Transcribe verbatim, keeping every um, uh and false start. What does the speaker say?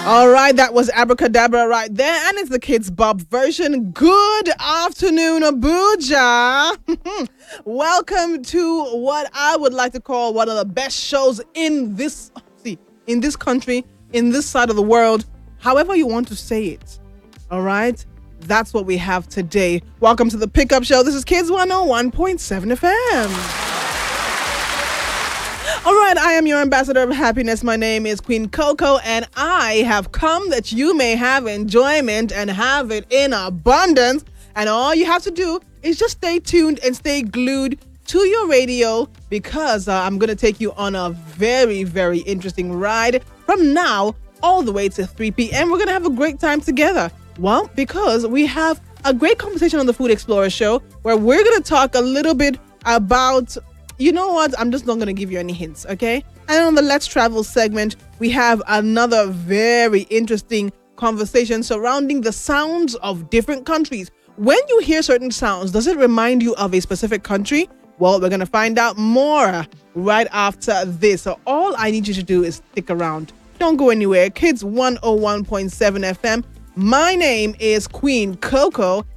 All right, that was Abracadabra right there, and it's the Kids Bop version. Good afternoon, Abuja. Welcome to what I would like to call one of the best shows in this, see, in this country, in this side of the world, however you want to say it. All right, that's what we have today. Welcome to the Pickup Show. This is Kids one oh one point seven F M. All right, I am your ambassador of happiness. My name is Queen Coco, and I have come that you may have enjoyment and have it in abundance. And all you have to do is just stay tuned and stay glued to your radio, because uh, I'm going to take you on a very, very interesting ride from now all the way to three p.m. We're going to have a great time together. Well, because we have a great conversation on the Food Explorer Show where we're going to talk a little bit about... You know what? I'm just not going to give you any hints, okay? And on the Let's Travel segment, we have another very interesting conversation surrounding the sounds of different countries. When you hear certain sounds, does it remind you of a specific country? Well, we're going to find out more right after this. So all I need you to do is stick around. Don't go anywhere. Kids one oh one point seven F M. My name is Queen Coco,